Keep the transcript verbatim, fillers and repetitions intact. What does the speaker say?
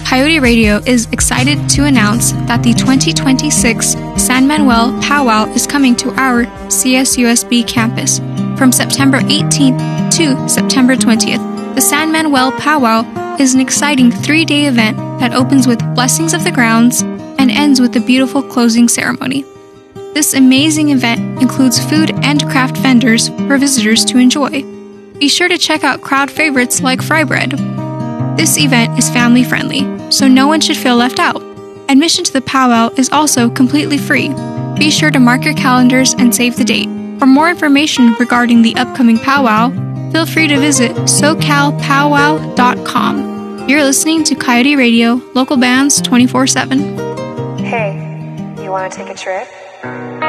Coyote Radio is excited to announce that the twenty twenty-six San Manuel Powwow is coming to our C S U S B campus from September eighteenth to September twentieth. The San Manuel Powwow is an exciting three-day event that opens with blessings of the grounds and ends with a beautiful closing ceremony. This amazing event includes food and craft vendors for visitors to enjoy. Be sure to check out crowd favorites like fry bread. This event is family-friendly, so no one should feel left out. Admission to the powwow is also completely free. Be sure to mark your calendars and save the date. For more information regarding the upcoming powwow, feel free to visit so cal powwow dot com. You're listening to Coyote Radio, local bands twenty-four seven. Hey, you want to take a trip?